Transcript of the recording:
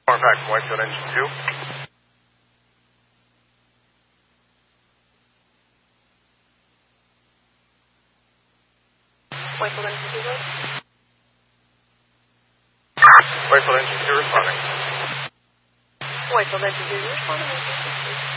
Back from Whitefield Engine 2. Whitefield Engine 2, good. Whitefield Engine 2 responding. Whitefield Engine 2, responding.